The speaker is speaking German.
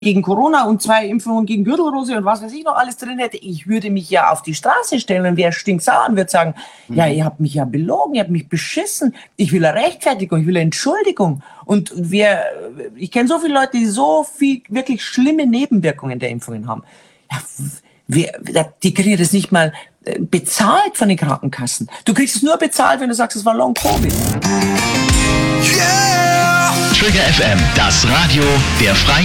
gegen Corona und 2 Impfungen gegen Gürtelrose und was weiß ich noch alles drin hätte, ich würde mich ja auf die Straße stellen und wäre stinksauer und würde sagen, ja, ihr habt mich ja belogen, ihr habt mich beschissen, ich will eine Rechtfertigung, ich will eine Entschuldigung. Und ich kenne so viele Leute, die so viel wirklich schlimme Nebenwirkungen der Impfungen haben. Ja, die kriegen das nicht mal bezahlt von den Krankenkassen. Du kriegst es nur bezahlt, wenn du sagst, es war Long Covid. Yeah! Trigger FM, das Radio der Freien